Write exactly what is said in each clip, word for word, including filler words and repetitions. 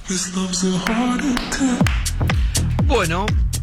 Bueno,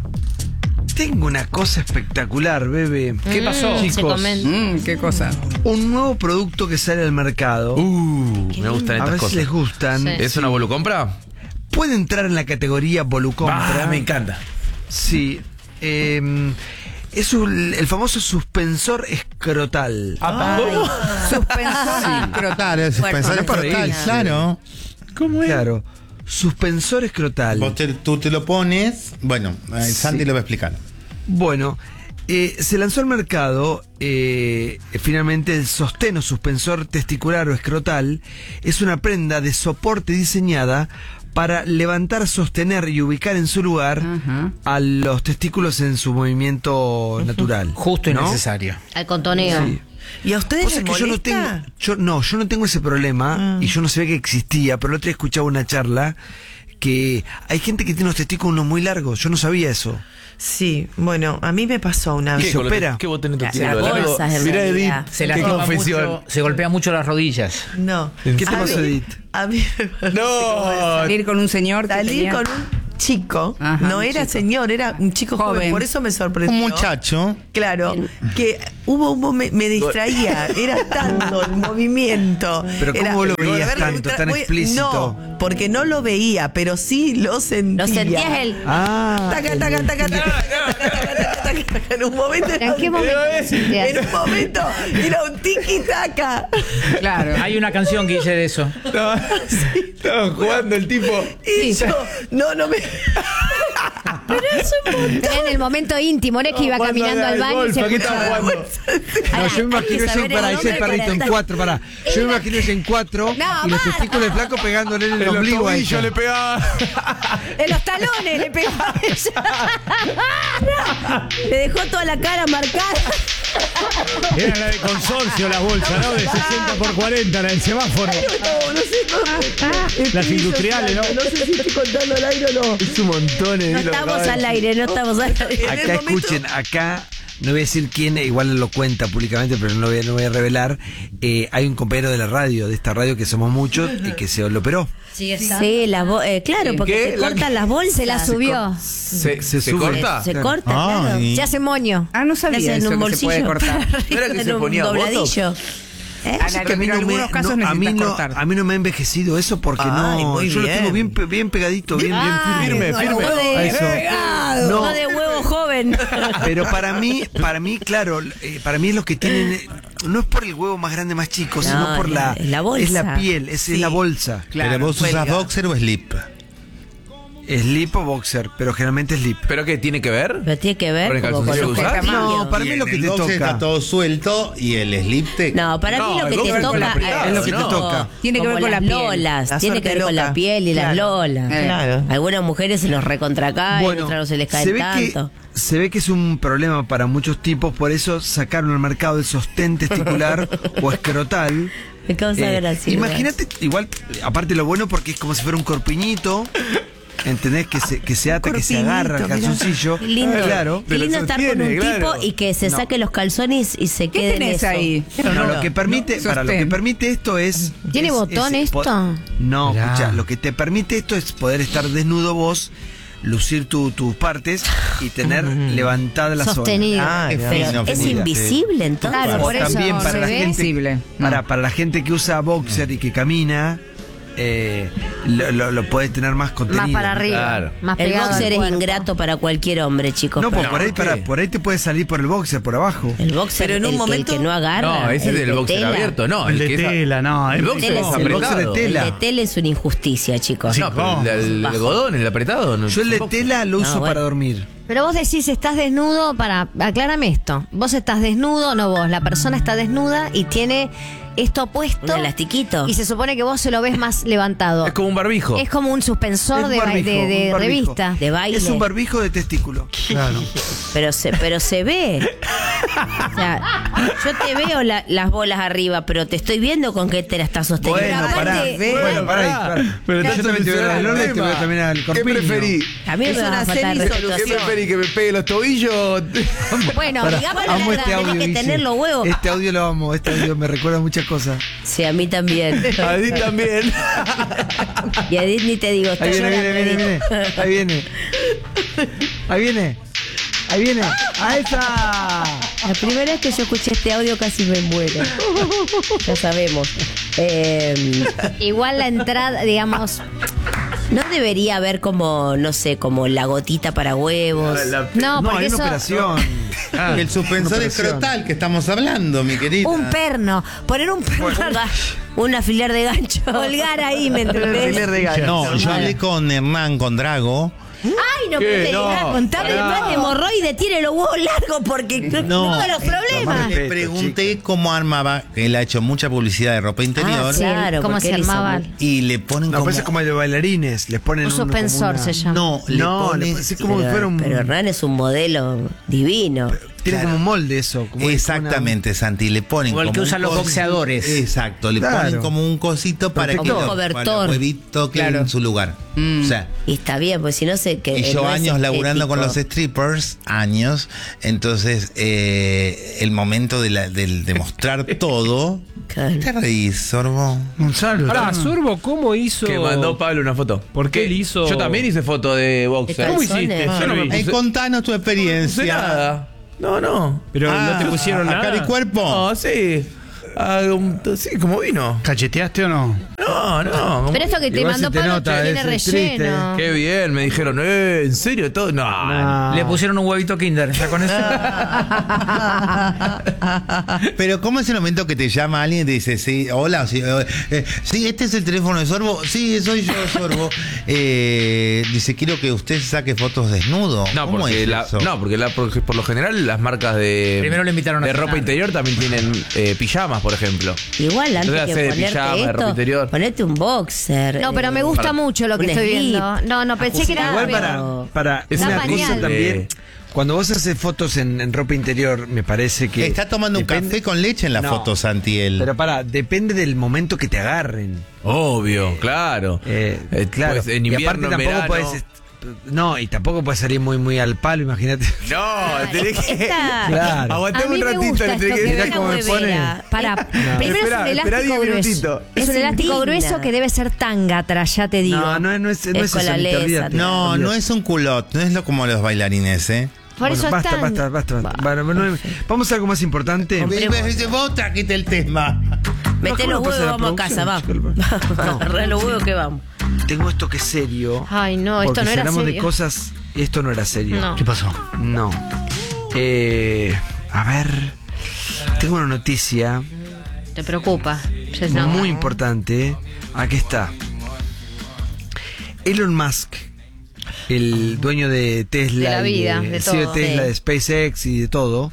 tengo una cosa espectacular, bebé. ¿Qué pasó? Mm, Chicos, Mm, ¿Qué cosa? un nuevo producto que sale al mercado. Uh, me gustan a estas ver si cosas. les gustan. Sí. ¿Es una volucompra? Puede entrar en la categoría volucompra. Ah, me encanta. Sí. eh, es un- el famoso suspensor escrotal. ¿Cómo? Suspensor escrotal, el suspensor Bueno, para escrotal, reírse. claro. ¿Cómo Claro. Suspensor escrotal. Vos te- tú te lo pones, bueno, eh, Santi Sí. lo va a explicar. Bueno, eh, se lanzó al mercado, eh, finalmente el sostén o suspensor testicular o escrotal es una prenda de soporte diseñada para levantar, sostener y ubicar en su lugar Ajá. a los testículos en su movimiento natural. Justo y ¿no? necesario. Al contoneo. Sí. ¿Y a ustedes Vos les sabés que yo no molesta? tengo, yo no, yo no tengo ese problema y yo no sabía que existía, pero el otro día escuchaba una charla que hay gente que tiene los testículos muy largos, yo no sabía eso. Sí, bueno, a mí me pasó una ¿Qué? vez. ¿Se opera? ¿Qué vos tenés tu Las título? bolsas, en Mirá, realidad. Edith, Se qué lastima confesión. mucho, se golpea mucho las rodillas. No. ¿Qué te A pasó, mí- Edith? A mí me pasó No. Salir con un señor. que Salir tenía- con un chico, Ajá, no un era chico. señor, era un chico joven. Joven. Por eso me sorprendió. Un muchacho. Claro, que hubo un momento, me distraía, era tanto el movimiento. Pero ¿cómo Era- vos lo veías a ver, tanto, tan voy- explícito? No, porque no lo veía, pero sí lo sentía. Lo sentías el. Ah, Taca, taca, taca, taca, taca, taca, taca, taca. En un momento. ¿En qué momento lo sentías? En un momento era un tiki-taka. Claro, hay una canción que dice de eso. Estaba jugando el tipo. Y yo, no, no me. Pero es un montón. En el momento íntimo, no es que iba Jugando caminando al al baño y se golf, ¿qué estaba escuchaba. jugando? no, yo me Hay que imagino ese, saber el para ese nombre perrito en para- cuatro, para. Yo me imagino ese en cuatro No, y los para. testículos de flaco pegándole en el En los ombligo a tobillos ella. le pegaba. En los talones le pegó a ella. Le dejó toda la cara marcada. Era la de consorcio, la bolsa, ¿no? De sesenta por cuarenta, la del semáforo. No, no sé, no. Las industriales, ¿no? No sé si estoy contando al aire o no. Es un montón, No estamos al aire, no estamos al aire. En el Acá momento- escuchen, acá no voy a decir quién, igual lo cuenta públicamente, pero no lo voy a, no voy a revelar. Eh, hay un compañero de la radio, de esta radio que somos muchos, y que se lo operó. Sí, las bo- eh, claro, porque ¿Qué? se La- cortan las bolsas. Se la subió. ¿Se, Se se sube. corta? Se corta, Ah, claro. y- Se hace moño. Ah, no sabía Se hace en eso, un que se bolsillo. puede cortar. ¿No era que en se un ponía dobladillo. ¿Eh? Ah, Que a mí en no me- algunos casos no, a mí necesitas no, cortar. a mí no me ha envejecido eso porque Ay, no, muy yo lo bien. tengo bien, pe- bien pegadito, bien, bien Ay, firme. no, firme. no de- A eso. pegado, No. no de huevo joven. Pero para mí, para mí, claro, eh, para mí es lo que tienen, eh, no es por el huevo más grande, más chico, No, sino por la, la- la bolsa. es la piel, es, Sí. es la bolsa. Claro, Pero vos usás cuelga. boxer o slip. Slip o boxer, pero generalmente slip. ¿Pero qué tiene que ver? Pero tiene que ver ¿Con el como con calzoncillo los que usás? cambios. No, para Y mí es en lo que el te boxer toca. está todo suelto y el slip te... No, para No, mí lo el que boxer te es con la toca apretado, es lo que te como- toca. Tiene que como ver con las la piel. lolas, La tiene que ver suerte con la loca. piel y las Claro. lolas. Eh. Claro. Algunas mujeres se los recontracaen, otras no se les cae se ve tanto. que se ve que es un problema para muchos tipos, por eso sacaron al mercado el sostén testicular o escrotal. Me causa Eh, gracia. Imagínate, igual, aparte lo bueno porque es como si fuera un corpiñito. ¿Entendés? Que se, que se ata, que se corpiñito, agarra el mirá. calzoncillo. Qué lindo, Claro. qué lindo estar con un sostiene, tipo claro. y que se saque los calzones y se ¿Qué quede en tenés eso. ahí? No, lo que permite, No, para lo que sostén. permite esto es. ¿Tiene es- botón es- esto? po- No, Mirá. escucha, lo que te permite esto es poder estar desnudo vos, lucir tu- tus partes y tener levantada la Sostenido. Ah, Qué no. Pero fino, es fina. invisible entonces. Claro, O por eso también para se la ve gente, visible. para, No. para la gente que usa boxer y que camina, eh, lo, lo, lo puede tener más contenido. Más para arriba. Claro. Más El pegado boxer al es cuerpo. ingrato para cualquier hombre, chicos. No, pues pero- por ahí, ¿por qué? para, por ahí te puede salir por el boxer, por abajo. el boxer, Pero en un el, momento- el que no agarra. No, ese es el del de boxer tela. abierto, no. El de que es- tela, no. El el- boxer Tela es es el apretado. boxer de tela. El de tela es una injusticia, chicos. No, pero el, del- el Bajo. algodón, el apretado. No, Yo el de boxer. tela lo uso No, bueno. para dormir. Pero vos decís, estás desnudo para... Aclárame esto. Vos estás desnudo, no vos. La persona está desnuda y tiene esto puesto. Un elastiquito. Y se supone que vos se lo ves más levantado. Es como un barbijo. Es como un suspensor Es de, un ba- barbijo, de, de un barbijo. revista. De baile. Es un barbijo de testículo. Claro. Pero se, pero se ve. O sea, yo te veo la- las bolas arriba, pero te estoy viendo con qué te la estás sosteniendo. Bueno, aparte- pará. ve. Bueno, pará. ahí, pará. Pero yo estás también te veo la solucionando lola y el te veo tema. también al ¿Qué corpiño. preferí? A mí Es me va una a faltar semisolución. ¿Qué respeto. preferí? ¿Que me pegue los tobillos? Bueno, Pará, digamos la amo verdad. este audio, tenés que Guille. tener los huevos. Este audio lo amo, este audio me recuerda muchas cosas. Sí, a mí también. A ti también. Y Edith ni te digo, está Ahí viene, llorando, viene, viene, Edith. viene. Ahí viene. Ahí viene. Ahí viene. ¡A esa! La primera vez que yo escuché este audio casi me muero. Ya sabemos. Eh, Igual la entrada, digamos, no debería haber como, no sé, como la gotita para huevos. no, No, porque hay una eso, operación. Ah, el suspensor una escrotal que estamos hablando, mi querida. un perno, poner un perno, Un, ga- un alfiler de gancho. colgar ahí, ¿me entendés? Alfiler de gancho. No, yo hablé con Hernán, con Drago. Ay, no ¿Qué? me No, digas, contame pará. más de hemorroide, tiene los huevos largos porque No. todos los problemas. Le pregunté cómo armaba. Él ha hecho mucha publicidad de ropa interior. Ah, sí. Claro, ¿Cómo porque se él hizo armaba? muy- Y le ponen No, como. parece como el de bailarines. Les ponen Un uno como suspensor una- se llama. No, le No, pone- le pone- sí, como si pero, fuera un. pero Hernán es un modelo divino. Tiene como un molde eso. Como Exactamente, Santi, le ponen Como el que un usan los cos- boxeadores. Exacto, le Claro. ponen como un cosito para que Protector. lo- Cobertor. para el huevito quede Claro. en su lugar. O sea, Y está bien, pues si no se que y eh, yo no es años laburando con los estético. strippers, años, entonces eh, el momento de, la, del- de mostrar todo. Claro. ¿Qué reís, Sorbo? Gonzalo. Ahora, Sorbo, ¿cómo hizo? Que mandó Pablo una foto. ¿Por qué él hizo? Yo también hice foto de boxer. ¿De ¿Cómo calzones? hiciste? Ah, Yo no me Eh, puse- contanos tu No hice experiencia. nada. No, no. Pero Ah, no te pusieron a nada. cara y cuerpo. No, sí. Ah, un- sí, como vino. ¿Cacheteaste o no? No, no. Pero esto que te Igual mandó se te Pablo nota, tiene es relleno. Qué bien, me dijeron, eh, ¿en serio todo? No. No. Le pusieron un huevito Kinder, ¿ya con eso? Pero ¿cómo es el momento que te llama alguien y te dice, sí, hola, sí, eh, eh, sí, este es el teléfono de Sorbo? Sí, soy yo, Sorbo. Eh, dice, quiero que usted saque fotos desnudo. No, ¿Cómo porque, es la, eso? no, porque la- porque por lo general las marcas de, Primero le invitaron a de ropa cenar. interior también tienen eh, pijamas, por ejemplo. Igual antes Entonces que hace de ponerte pijama, de ropa esto, interior. ponete un boxer. No, pero me eh, gusta para- mucho lo que un estoy slip. viendo. No, no, pensé que era... Igual pero- para, para Es una una cosa pañal. también. Eh. Cuando vos haces fotos en, en ropa interior, me parece que. Está tomando un depende- café con leche en la No. foto, Santiel. Pero para, depende del momento que te agarren. Obvio, claro. Eh, Eh, claro. pues, en y invierno, aparte en tampoco verano. puedes. est- No, y tampoco puedes salir muy muy al palo, imagínate. No, tenés que. Esta- Claro. A Aguantame mí un me ratito, gusta le esto tenés que que Mirá ven cómo me pone. Para, primero Espera, es un espera elástico diez grueso. minutitos. Es Es un elástico indigna. grueso que debe ser tanga atrás, ya te digo. No, no, no es, no Es es con eso, la ni te lesa, olvidas. No, no es un culot, no es lo como los bailarines, ¿eh? Por Bueno, eso basta, están. basta, basta, basta. Bueno, bueno, vamos a algo más importante. Ve- ve- Vos trajiste el tema. Mete ¿cómo los pasa huevos, la vamos a casa, va. producción? No. Agarrá los huevos que vamos. Tengo esto que es serio. Ay, no, esto porque no si era hablamos de serio. cosas, esto no era serio. No. ¿Qué pasó? No. Eh, a ver, tengo una noticia Te preocupa. Ya no. muy importante. Aquí está. Elon Musk, el dueño de Tesla, De la vida, y de sí, de todo. Tesla, Sí. de SpaceX y de todo,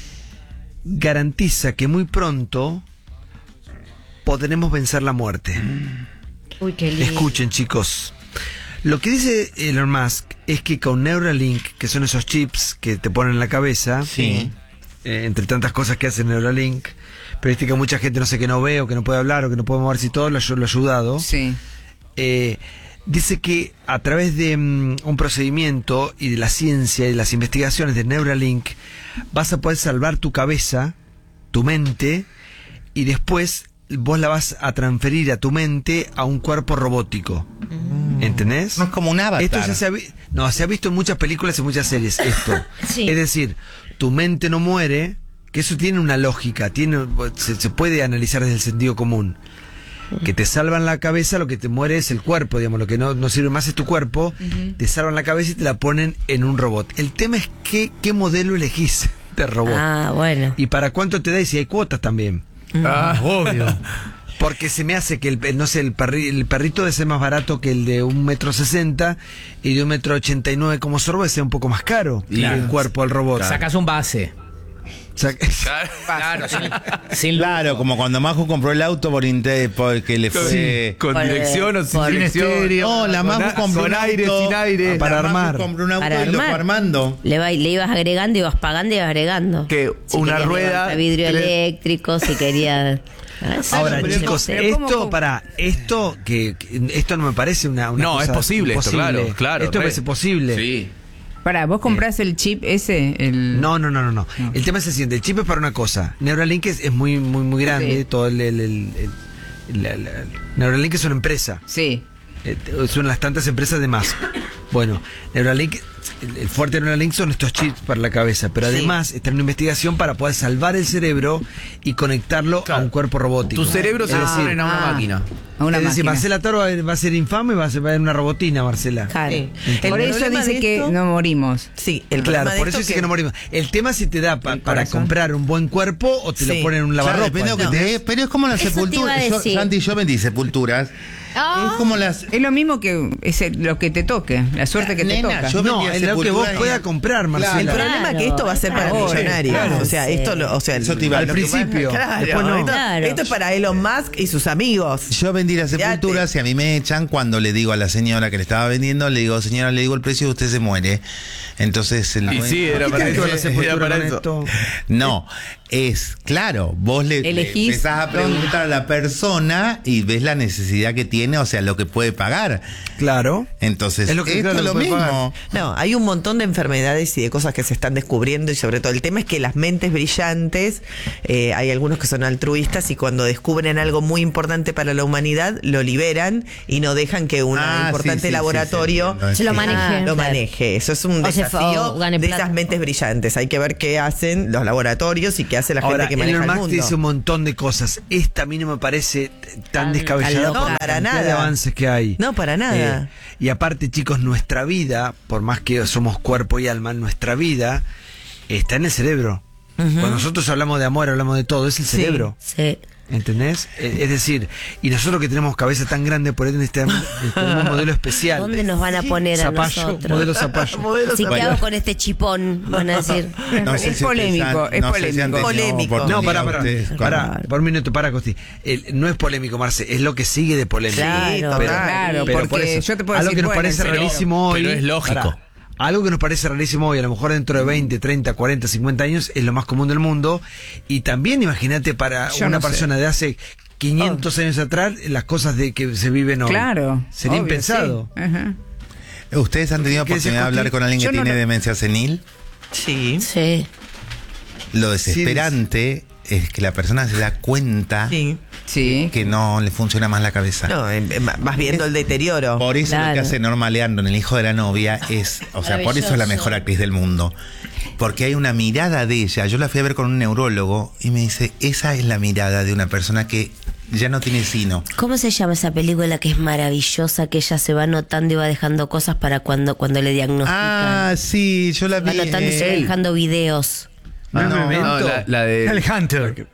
garantiza que muy pronto podremos vencer la muerte. Uy, qué lindo. Escuchen, chicos. Lo que dice Elon Musk es que con Neuralink, que son esos chips que te ponen en la cabeza, Sí. eh, entre tantas cosas que hace Neuralink, pero viste que mucha gente no sé que no ve o que no puede hablar o que no puede moverse y todo, lo, lo ha ayudado. Sí. Eh, dice que a través de mm, un procedimiento y de la ciencia y de las investigaciones de Neuralink vas a poder salvar tu cabeza, tu mente, y después vos la vas a transferir a tu mente a un cuerpo robótico. ¿Entendés? No es como un avatar. Esto ya se ha, vi- no, se ha visto en muchas películas y muchas series, esto. Sí. Es decir, tu mente no muere, que eso tiene una lógica, tiene, se, se puede analizar desde el sentido común. Que te salvan la cabeza, lo que te muere es el cuerpo, digamos, lo que no, no sirve más es tu cuerpo, te salvan la cabeza y te la ponen en un robot. El tema es que, qué modelo elegís de robot. Ah, bueno. Y para cuánto te da y si hay cuotas también. Ah, Obvio. Porque se me hace que el, el- no sé, el, perri- el perrito debe ser más barato que el de un metro sesenta y de un metro ochenta y nueve como Sorbo sea un poco más caro Claro. el cuerpo al robot. Sacas un base. O sea, Claro, sin, sin Claro, como cuando Maju compró el auto por inte- porque le fue... con Por- dirección o sin por- dirección. No, la Con Maju a- compró con un aire, auto sin aire. para la Maju armar. compró un auto Para y lo fue armar. armando. Le, va- le ibas agregando, ibas pagando y ibas agregando. Que Si una querías rueda, levantar vidrio tres- eléctrico, si quería. ahora, pero chicos, ¿cómo- esto cómo- cómo? para esto que, que esto no me parece una, una No, cosa es posible esto, imposible. claro, claro. Esto re. parece posible. Sí. Para, ¿vos comprás el chip ese? El... No, no, no, no, no. El tema es el siguiente. El chip es para una cosa. Neuralink es, es muy, muy, muy grande. Sí. Todo el, el- el- el- la- la- Neuralink es una empresa. Sí. Eh, es una de las tantas empresas de Musk. Bueno, Neuralink, el, el fuerte de Neuralink son estos chips para la cabeza, pero además está en una investigación para poder salvar el cerebro y conectarlo Claro. a un cuerpo robótico. Tu cerebro se Es lo decir, ponen a una ah. máquina. A una es decir, máquina. Marcela Toro va a, va a ser infame, va a ser, va a ser una robotina, Marcela. Claro. Sí. Por El eso problema dice de que esto- no morimos. Sí, el Claro, problema de por eso esto dice que no morimos. El tema es si te da pa- El para corazón. comprar un buen cuerpo o te Sí. lo ponen en un Claro, lavarropa. depende de lo que te dé, pero es como las Eso te iba sepulturas. a Yo, decir. Santi, yo vendí sepulturas. Ah. Es como las. Es lo mismo que es el- lo que te toque, la suerte que te Nena, toca. yo No, vendía es lo que vos sepulturas y- puedas comprar, Marcela. El Claro. problema es que esto va a ser para Claro. millonarios. Claro. O sea, esto lo, o sea, Eso te iba a- lo Al que pasa- principio, claro, después no. esto, Claro. esto es para Elon Musk y sus amigos. Yo vendí las Fíjate. sepulturas y a mí me echan cuando le digo a la señora que le estaba vendiendo, le digo, señora, le digo el precio y usted se muere. Entonces el Y dueño- sí, era ¿Qué para tiene que ver la eso. sepultura Era para con eso. esto? No, es claro, vos le, le Elegís empezás a preguntar a la persona y ves la necesidad que tiene, o sea, lo que puede pagar. Claro. Entonces, Es lo que, esto claro, es lo puede mismo. No, hay un montón de enfermedades y de cosas que se están descubriendo y sobre todo el tema es que las mentes brillantes, eh, hay algunos que son altruistas y cuando descubren algo muy importante para la humanidad, lo liberan y no dejan que un Ah, importante sí, sí, laboratorio sí, sí, Se lo sí. maneje. lo Claro. maneje. Eso es un O se desafío o gane de plata. esas mentes brillantes. Hay que ver qué hacen los laboratorios y qué hace la Ahora, gente que maneja Elon el Musk mundo. dice un montón de cosas. Esta a mí no me parece t- tan Tan- descabellada tan por loca. la No, para cantidad de nada. avances que hay. No, para nada. Eh, y aparte, chicos, nuestra vida, por más que somos cuerpo y alma, nuestra vida está en el cerebro. Cuando nosotros hablamos de amor, hablamos de todo, es el Sí. cerebro. Sí. ¿Entendés? Eh, Es decir, y nosotros que tenemos cabeza tan grande, por eso necesitamos necesitamos un modelo especial. ¿Dónde nos van a poner a Zapallo, nosotros? modelo zapallo. Así que Bueno. hago con este chipón, van a decir. No sé Es si polémico, ustedes han- es no sé si polémico. han tenido Polémico. oportunidad No, pará, pará, ustedes con- pará, por un minuto, pará, Costi. El- no es polémico, Marce, es lo que sigue de polémico. Claro. Sí, total. Pero- Claro, pero porque por eso, yo te puedo algo decir, que nos bueno, parece pero- rarísimo hoy. pero es lógico. Pará, algo que nos parece rarísimo hoy, a lo mejor dentro de veinte, treinta, cuarenta, cincuenta años, es lo más común del mundo. Y también imagínate para Yo una no sé. persona de hace quinientos años atrás, las cosas de que se viven hoy. Claro. Sería obvio, impensado. sí. Ajá. ¿Ustedes han tenido ¿Qué decías, oportunidad de hablar Costi? con alguien Yo que no tiene lo- demencia senil? Sí. Sí. Lo desesperante es que la persona se da cuenta Sí. Sí. que no le funciona más la cabeza. No, em, em, vas viendo el deterioro. Por eso lo que Claro. hace Norma Leandro en El hijo de la novia es, o sea, por eso es la mejor actriz del mundo. Porque hay una mirada de ella. Yo la fui a ver con un neurólogo y me dice, esa es la mirada de una persona que ya no tiene sino. ¿Cómo se llama esa película que es maravillosa, que ella se va anotando y va dejando cosas para cuando, cuando le diagnostican? Ah, sí, yo la va vi. anotando y se va eh, dejando videos. No, no, me No, invento. la, la de. El Hunter.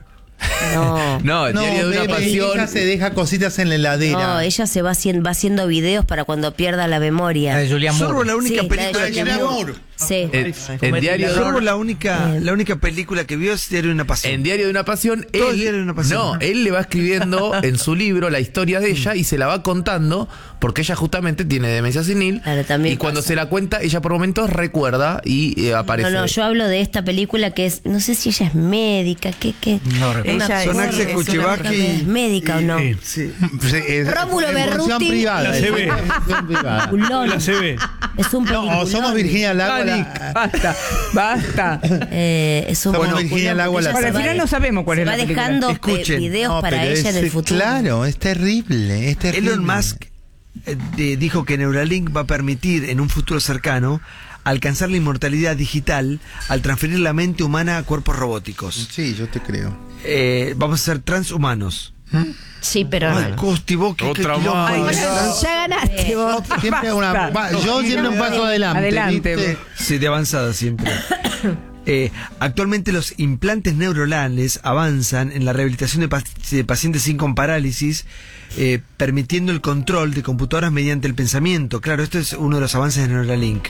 No. No, el no, diario de una bebé, ella pasión. se deja cositas en la heladera. No, ella se va haciendo, va haciendo videos para cuando pierda la memoria. La de Julian Sorbo Moore. la única Sí, la de película que Julian vio. Moore. Sí. En, en diario de Sorbo una- la única, la única película que vio es Diario de una pasión. En Diario de una Pasión, Todo él, Diario de una Pasión. no, él le va escribiendo en su libro la historia de ella y se la va contando porque ella justamente tiene demencia senil Claro, también y cuando pasa. se la cuenta ella por momentos recuerda y eh, aparece. No, no, yo hablo de esta película que es, no sé si ella es médica, ¿qué, qué? No recuerdo. Ella Son es- Axel es una- Kuchevaki ¿Es médica o no? Sí. Sí. Sí, es- Rómulo es información Berruti. privada, La es C B. información privada. Peliculón. La se ve. Es un No, peliculón. o somos Virginia Lago. Dani, la- basta, basta. Eh, es un Somos bueno, Virginia Lago, la ella Bueno, se al va final de- no sabemos cuál se es la va película. dejando eh, Escuchen. videos No, para pero ella es- en el futuro. Claro, es terrible, es terrible. Elon Musk eh, de- dijo que Neuralink va a permitir en un futuro cercano alcanzar la inmortalidad digital al transferir la mente humana a cuerpos robóticos. Sí, yo te creo. Eh, vamos a ser transhumanos. Sí, pero Ay, no. Costi, vos qué- qué Otra quilombo más. de- Bueno, ya ganaste vos. Siempre una, va, yo siempre un paso adelante. Adelante, ¿viste? vos. Sí, de avanzada siempre. Eh, actualmente los implantes neuronales avanzan en la rehabilitación de, pac- de pacientes sin con parálisis, eh, permitiendo el control de computadoras mediante el pensamiento. Claro, esto es uno de los avances de Neuralink.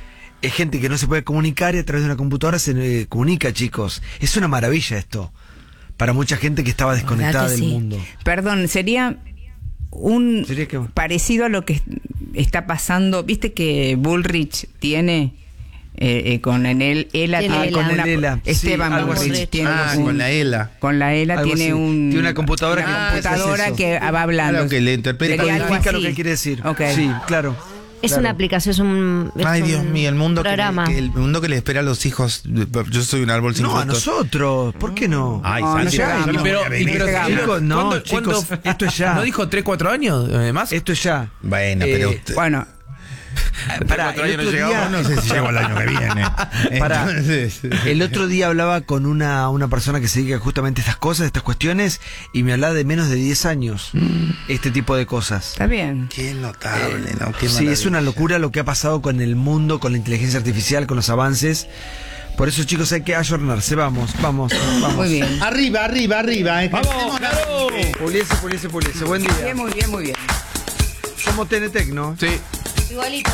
Es gente que no se puede comunicar y a través de una computadora se eh, comunica, chicos. Es una maravilla esto. Para mucha gente que estaba desconectada que del sí? mundo. Perdón, sería un Sería que- parecido a lo que está pasando. ¿Viste que Bullrich tiene eh, eh, con el ELA? Tiene tiene ELA. con Con una- el ELA, sí, Esteban algo así. Bullrich tiene Ah, un- con la ELA. Con la ELA Algo tiene así. un Tiene una computadora que una puede hacer computadora eso. que va hablando. Claro, que le interpreta. Sería algo Significa lo así. que quiere decir. Ok. Sí, claro. Es Claro. una aplicación, es un. es Ay, un Dios mío, el mundo, que le, programa. que el mundo que le espera a los hijos. Yo soy un árbol sin No, a frutos. nosotros. ¿Por qué no? Ay, No, Santi, no llegamos. yo no pero, voy a y venir. pero- Chicos, no, ¿cuándo- chicos, cuándo- esto es ya. ¿No dijo tres, cuatro años eh, más? Esto es ya. Bueno, pero Eh, usted- Bueno, Pará, cuatro el años no otro llegamos, día- no sé si llego el año que viene. Pará. Entonces, El otro día hablaba con una, una persona que se dedica justamente a estas cosas, a estas cuestiones, y me hablaba de menos de diez años. Este tipo de cosas. está bien. qué notable, ¿no? Qué Sí, es maravilla. una locura lo que ha pasado con el mundo, con la inteligencia artificial, con los avances. Por eso, chicos, hay que ayornarse. Vamos, vamos, vamos. Muy bien. Arriba, arriba, arriba. eh, que ¡Vamos, tenemos- claro! Puliese, puliese, puliese. Buen Bien, día. muy bien, muy bien. Somos T N T, ¿no? Sí. Igualito.